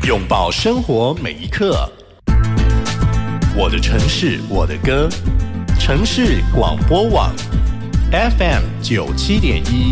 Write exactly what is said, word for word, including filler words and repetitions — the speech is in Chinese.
拥抱生活每一刻。我的城市，我的歌。城市广播网 F M 九七点一